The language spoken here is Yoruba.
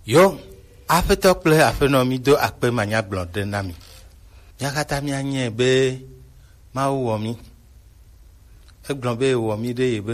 Yo, afeto kple afenɔ mi do akpe manya gblɔ ɖe na mi. Mía katã mianye be Mawu wɔ mi. Egblɔ be wɔ mi ɖe ye be